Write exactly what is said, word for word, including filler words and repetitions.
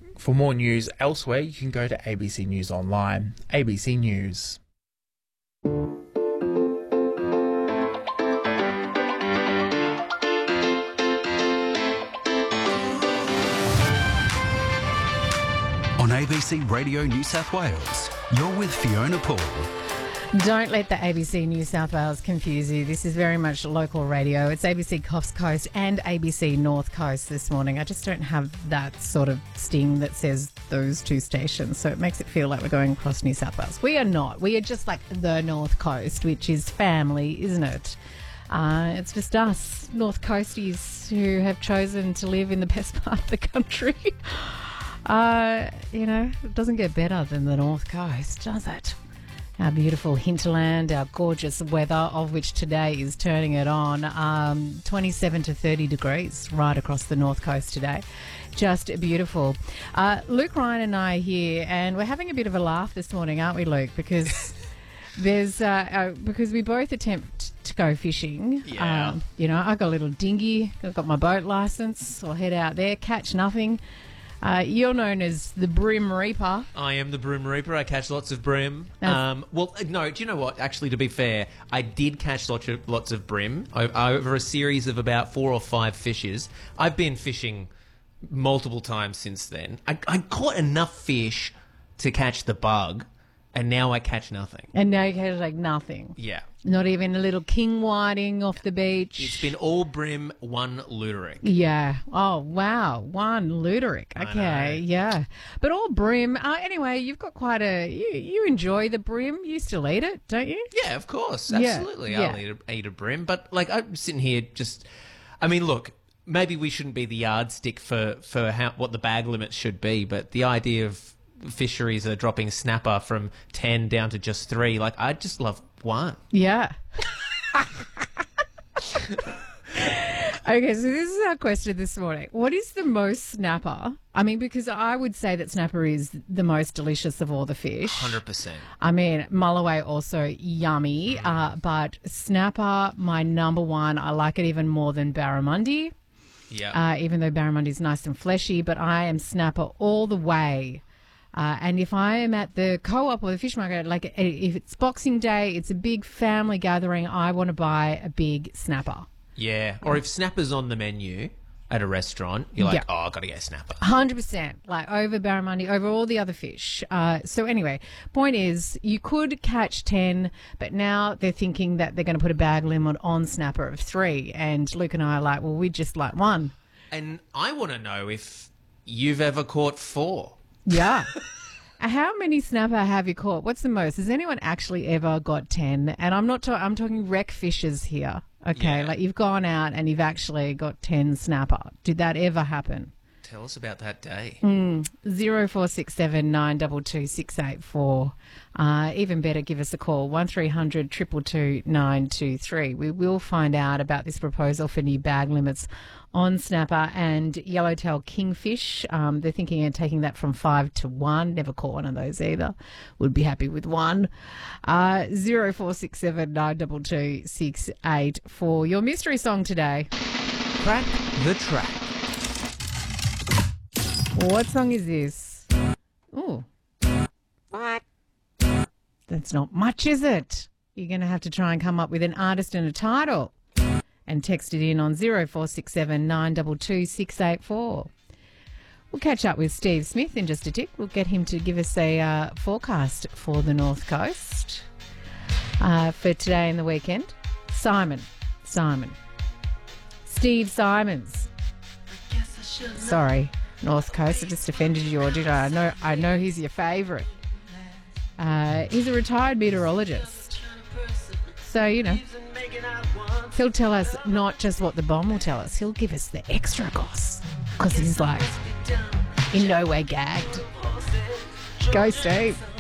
For more news elsewhere, you can go to A B C News Online. A B C News. On A B C Radio New South Wales, you're with Fiona Paul. Don't let the A B C New South Wales confuse you. This is very much local radio. It's A B C Coffs Coast and A B C North Coast this morning. I just don't have that sort of sting that says those two stations, so it makes it feel like we're going across New South Wales. We are not. We are just like the North Coast, which is family, isn't it? Uh, it's just us, North Coasties, who have chosen to live in the best part of the country. Uh, you know, it doesn't get better than the North Coast, does it? Our beautiful hinterland, our gorgeous weather, of which today is turning it on. Um, twenty-seven to thirty degrees right across the North Coast today. Just beautiful. Uh, Luke Ryan and I are here, and we're having a bit of a laugh this morning, aren't we, Luke? Because there's uh, uh, because we both attempt to go fishing. Yeah. Um, you know, I got a little dinghy. I've got my boat license. I'll head out there, catch nothing. Uh, you're known as the Brim Reaper. I am the Brim Reaper. I catch lots of brim. That's- Um, well, no, do you know what? Actually, to be fair, I did catch lots of, lots of brim o- over a series of about four or five fishes. I've been fishing multiple times since then. I, I caught enough fish to catch the bug, and now I catch nothing. And now you catch like nothing. Yeah. Not even a little king whiting off the beach. It's been all brim, one luteric. Yeah. Oh, wow. One luteric. Okay. know. Yeah. But all brim. Uh, anyway, you've got quite a... You, you enjoy the brim. You still eat it, don't you? Yeah, of course. Yeah, Absolutely. yeah. I'll eat a, eat a brim. But, like, I'm sitting here just... I mean, look, maybe we shouldn't be the yardstick for, for how, what the bag limits should be, but the idea of fisheries are dropping snapper from ten down to just three, like, I just love one. Yeah. Okay, so this is our question this morning. What is the most snapper? I mean, because I would say that snapper is the most delicious of all the fish. one hundred percent. I mean, mulloway also yummy, uh, but snapper, my number one. I like it even more than barramundi, Yeah. uh, even though barramundi is nice and fleshy, but I am snapper all the way. Uh, and if I am at the co-op or the fish market, like if it's Boxing Day, it's a big family gathering, I want to buy a big snapper. yeah. Or if snapper's on the menu at a restaurant, you're like, Yeah. oh, I've got to get a snapper. one hundred percent, like over barramundi, over all the other fish. Uh, so anyway, point is, you could catch ten, but now they're thinking that they're going to put a bag limit on snapper of three. And Luke and I are like, well, we just like one. And I want to know if you've ever caught four. Yeah. How many snapper have you caught? What's the most? Has anyone actually ever got ten? And I'm not talking, I'm talking wreck fishers here. Okay. Yeah. Like you've gone out and you've actually got ten snapper. Did that ever happen? Tell us about that day. Zero four six seven nine two two six eight four. Uh, even better, give us a call one three hundred two two two nine two three. We will find out about this proposal for new bag limits on snapper and yellowtail kingfish. Um, they're thinking of taking that from five to one. Never caught one of those either. Would be happy with one. Uh, zero four six seven nine two two six eight four. Your mystery song today. Crack the track. What song is this? Oh, what? That's not much, is it? You're going to have to try and come up with an artist and a title and text it in on zero four six seven nine two two six eight four. We'll catch up with Steve Smith in just a tick. We'll get him to give us a uh, forecast for the North Coast uh, for today and the weekend. Simon. Simon. Steve Simons. Sorry. North Coast, I just offended you, or did I? I know, I know he's your favourite. Uh, he's a retired meteorologist. So, you know, he'll tell us not just what the bomb will tell us, he'll give us the extra goss. Because he's like, in no way gagged. Go, Steve.